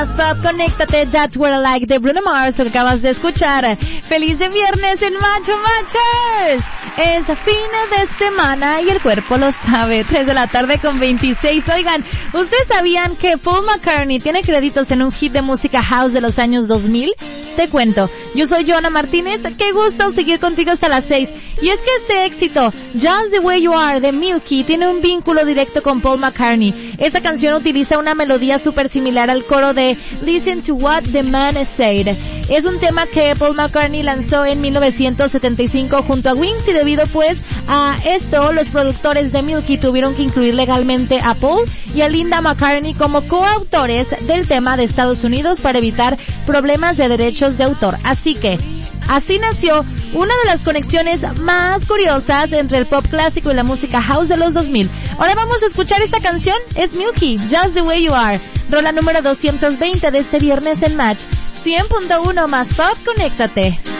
Pop, conéctate, That's What I Like de Bruno Mars, lo que acabas de escuchar. Feliz de viernes en Macho Machers. Es fin de semana y el cuerpo lo sabe. 3 de la tarde con 26. Oigan, ¿ustedes sabían que Paul McCartney tiene créditos en un hit de música house de los años 2000? Te cuento. Yo soy Joana Martínez. Qué gusto seguir contigo hasta las 6. Y es que este éxito, Just the Way You Are de Milky, tiene un vínculo directo con Paul McCartney. Esta canción utiliza una melodía súper similar al coro de Listen to What the Man Said. Es un tema que Paul McCartney lanzó en 1975 junto a Wings, y debido pues a esto, los productores de Milky tuvieron que incluir legalmente a Paul y a Linda McCartney como coautores del tema de Estados Unidos para evitar problemas de derechos de autor. Así que así nació una de las conexiones más curiosas entre el pop clásico y la música house de los 2000. Ahora vamos a escuchar esta canción, es Milky, Just the Way You Are, rola número 220 de este viernes en Match. 100.1 más Pop, conéctate.